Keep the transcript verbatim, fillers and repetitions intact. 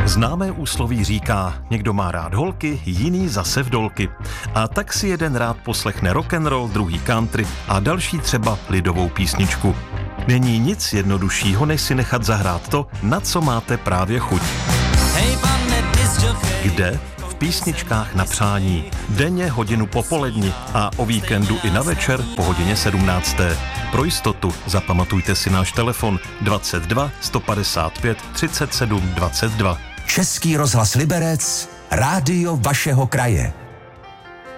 Známé úsloví říká, někdo má rád holky, jiný zase vdolky. A tak si jeden rád poslechne rock'n'roll, druhý country a další třeba lidovou písničku. Není nic jednoduššího, než si nechat zahrát to, na co máte právě chuť. Kde? V písničkách na přání. Denně hodinu po poledni a o víkendu i na večer po hodině sedmnácté. Pro jistotu zapamatujte si náš telefon dvacet dva sto padesát pět třicet sedm dvacet dva. Český rozhlas Liberec, rádio vašeho kraje.